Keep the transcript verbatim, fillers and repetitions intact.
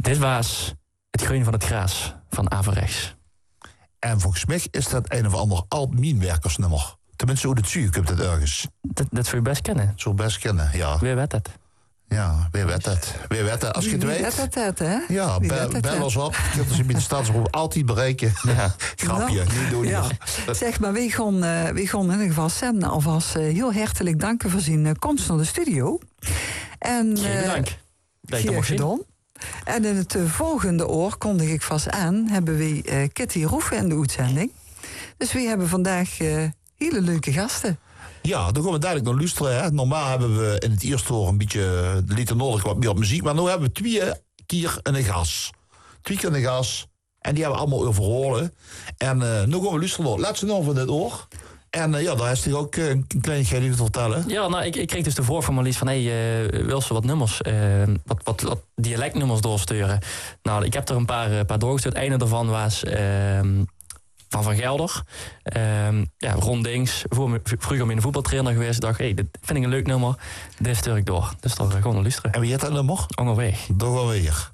Dit was Het Groen van het Gras van Averechts. En volgens mij is dat een of ander oud-mijnwerkersnummer. Tenminste, hoe het zie ik het ergens. Dat, dat zou je best kennen. Zo best kennen, ja. Wie weet het? Ja, wie weet het. Wie weet het. Als je het Wie weet. weet het, het, hè? Ja, Wie be- weet het, bel hè? ons op. Je kunt ons in de stadsgroep altijd bereiken. Ja. Grapje, Nou, niet doen. ja. joh. Zeg maar, we gaan, uh, we gaan in ieder geval Sam alvast uh, heel hartelijk danken voor zijn uh, komst naar de studio. En, Geen uh, dank. Dat je Geen mocht zien. gedaan. En in het uh, volgende oor, kondig ik vast aan, hebben we uh, Kitty Roeven in de uitzending. Dus we hebben vandaag uh, hele leuke gasten. Ja, dan gaan we duidelijk naar luisteren. Hè. Normaal hebben we in het eerste oor een beetje de liter nodig wat meer op muziek. Maar nu hebben we twee keer een gas. Twee keer een gas. En die hebben we allemaal overholen. En uh, nu gaan we luisteren naar Laatste nummer van dit oor. En uh, ja, daar is hij ook uh, een kleinigheid te vertellen. Ja, nou, ik, ik kreeg dus de voor van Marlies van... hé, hey, uh, wil ze wat nummers, uh, wat, wat, wat dialectnummers doorsturen? Nou, ik heb er een paar, uh, paar doorgestuurd. Eén daarvan was uh, van Van Gelder. Uh, ja, Ron Dings, voor, vroeger met een voetbaltrainer geweest. Ik dacht, hé, hey, dit vind ik een leuk nummer. Dit stuur ik door. Dus daar uh, gewoon naar luisteren. En wie heeft dat nummer? Onderweg. Daar gaan we hier.